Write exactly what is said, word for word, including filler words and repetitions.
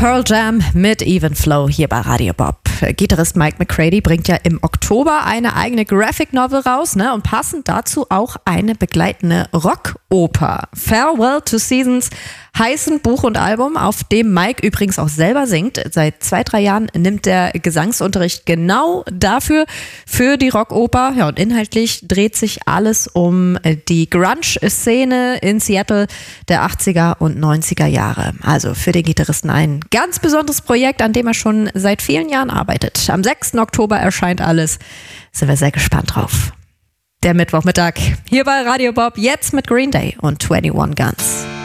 Pearl Jam mit Even Flow hier bei Radio Bob. Gitarrist Mike McCready bringt ja im Oktober eine eigene Graphic Novel raus, ne? Und passend dazu auch eine begleitende Rockoper. Farewell to Seasons heißt ein Buch und Album, auf dem Mike übrigens auch selber singt. Seit zwei, drei Jahren nimmt er Gesangsunterricht genau dafür, für die Rockoper. Ja, und inhaltlich dreht sich alles um die Grunge-Szene in Seattle der achtziger und neunziger Jahre. Also für den Gitarristen ein ganz besonderes Projekt, an dem er schon seit vielen Jahren arbeitet. Am sechsten Oktober erscheint alles. Sind wir sehr gespannt drauf. Der Mittwochmittag hier bei Radio Bob, jetzt mit Green Day und einundzwanzig Guns.